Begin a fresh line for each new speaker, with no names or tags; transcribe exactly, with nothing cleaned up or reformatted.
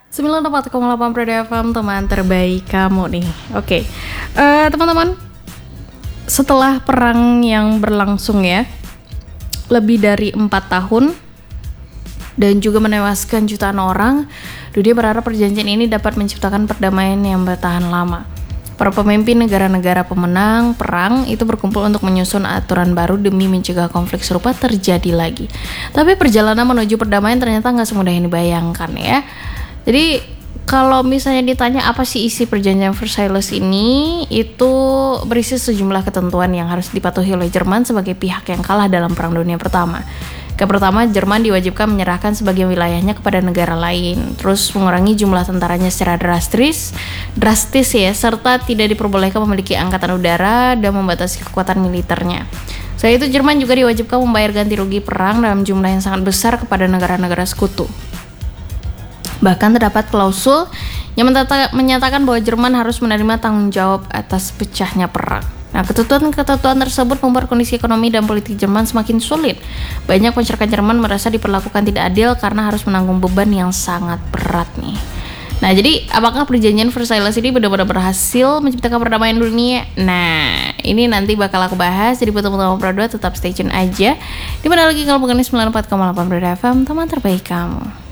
sembilan puluh empat koma delapan Prada F M, teman terbaik kamu nih. Oke, uh, teman-teman, setelah perang yang berlangsung ya lebih dari empat tahun dan juga menewaskan jutaan orang, dunia berharap perjanjian ini dapat menciptakan perdamaian yang bertahan lama. Para pemimpin negara-negara pemenang perang itu berkumpul untuk menyusun aturan baru demi mencegah konflik serupa terjadi lagi. Tapi perjalanan menuju perdamaian ternyata nggak semudah yang dibayangkan ya. Jadi kalau misalnya ditanya apa sih isi perjanjian Versailles ini, itu berisi sejumlah ketentuan yang harus dipatuhi oleh Jerman sebagai pihak yang kalah dalam Perang Dunia Pertama. Yang pertama, Jerman diwajibkan menyerahkan sebagian wilayahnya kepada negara lain, terus mengurangi jumlah tentaranya secara drastis, drastis ya, serta tidak diperbolehkan memiliki angkatan udara dan membatasi kekuatan militernya. Selain itu, Jerman juga diwajibkan membayar ganti rugi perang dalam jumlah yang sangat besar kepada negara-negara sekutu. Bahkan terdapat klausul yang menyatakan bahwa Jerman harus menerima tanggung jawab atas pecahnya perang. Nah, ketentuan-ketentuan tersebut membuat kondisi ekonomi dan politik Jerman semakin sulit. Banyak masyarakat Jerman merasa diperlakukan tidak adil karena harus menanggung beban yang sangat berat nih. Nah, jadi apakah perjanjian Versailles ini benar-benar berhasil menciptakan perdamaian dunia? Nah, ini nanti bakal aku bahas. Jadi buat teman-teman Prada tetap stay tune aja. Dimana lagi kalau bukan sembilan puluh empat koma delapan Prada F M, teman terbaik kamu.